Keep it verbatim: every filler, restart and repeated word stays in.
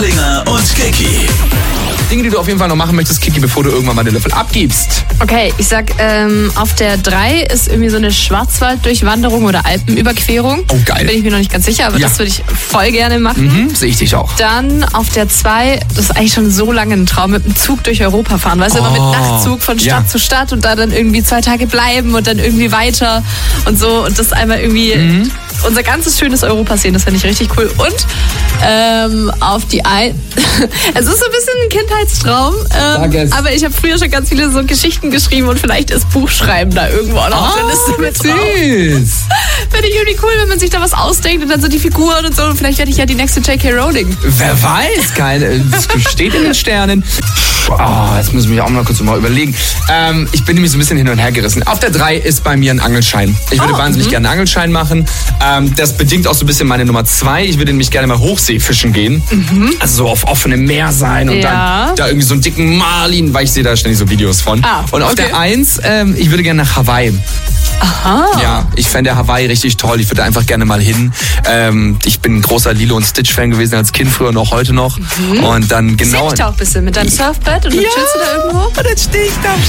Störlinger und Kiki. Dinge, die du auf jeden Fall noch machen möchtest, Kiki, bevor du irgendwann mal den Löffel abgibst. Okay, ich sag, ähm, auf der drei ist irgendwie so eine Schwarzwalddurchwanderung oder Alpenüberquerung. Oh, geil. Bin ich mir noch nicht ganz sicher, aber Ja. das würde ich voll gerne machen. Mhm, sehe ich dich auch. Dann auf der zwei, das ist eigentlich schon so lange ein Traum, mit dem Zug durch Europa fahren. Weißt du, immer mit Oh, Nachtzug von Stadt ja. zu Stadt und da dann irgendwie zwei Tage bleiben und dann irgendwie weiter und so. Und das einmal irgendwie Mhm. unser ganzes schönes Europa sehen, das fände ich richtig cool. Und ähm, auf die ein... es ist so ein bisschen ein Kindheitstraum, Sag es. ähm, aber ich habe früher schon ganz viele so Geschichten geschrieben und vielleicht ist Buchschreiben da irgendwo auch noch auf der Liste mit drauf. süß. Finde ich irgendwie cool, wenn man sich da was ausdenkt und dann so die Figuren und so. Und vielleicht werde ich ja die nächste J K Rowling. Wer weiß, keine, das steht in den Sternen. Oh, jetzt muss ich mich auch mal kurz mal überlegen. Ähm, ich bin nämlich so ein bisschen hin und her gerissen. Auf der drei ist bei mir ein Angelschein. Ich würde Oh, wahnsinnig gerne einen Angelschein machen. Ähm, das bedingt auch so ein bisschen meine Nummer zwei. Ich würde nämlich gerne mal Hochseefischen gehen. Also so auf offenem Meer sein und Ja. dann da irgendwie so einen dicken Marlin, weil ich sehe da ständig so Videos von. Ah, und auf okay. der eins, ähm, ich würde gerne nach Hawaii. Aha. Ja, ich fände Hawaii richtig toll. Ich würde einfach gerne mal hin. Ähm, ich bin ein großer Lilo und Stitch-Fan gewesen als Kind, früher noch, heute noch. Und dann genau... Sehe ich da auch ein bisschen mit deinem Surfbrett und dann chillst du da irgendwo? Und dann stehe ich da am